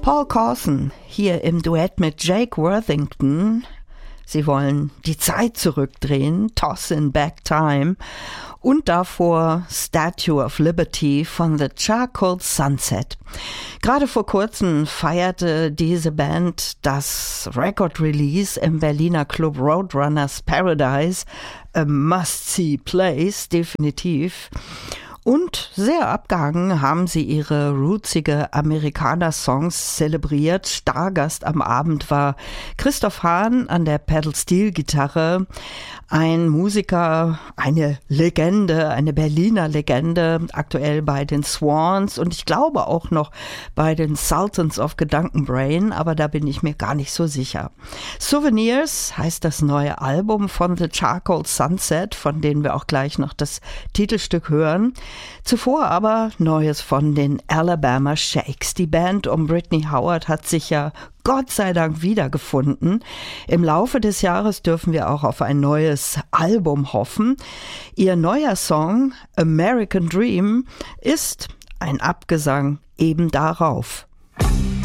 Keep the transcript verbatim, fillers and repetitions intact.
Paul Carson hier im Duett mit Jake Worthington. Sie wollen die Zeit zurückdrehen, Tossin' Back Time, und davor Statue of Liberty von The Charcoal Sunset. Gerade vor kurzem feierte diese Band das Record-Release im Berliner Club Roadrunners Paradise, a must-see-place, definitiv. Und sehr abgehangen haben sie ihre rootsige Amerikaner-Songs zelebriert. Stargast am Abend war Christoph Hahn an der Pedal-Steel-Gitarre, ein Musiker, eine Legende, eine Berliner Legende, aktuell bei den Swans und ich glaube auch noch bei den Sultans of Gedankenbrain, aber da bin ich mir gar nicht so sicher. Souvenirs heißt das neue Album von The Charcoal Sunset, von denen wir auch gleich noch das Titelstück hören. Zuvor aber Neues von den Alabama Shakes. Die Band um Brittany Howard hat sich ja Gott sei Dank wiedergefunden. Im Laufe des Jahres dürfen wir auch auf ein neues Album hoffen. Ihr neuer Song American Dream ist ein Abgesang eben darauf.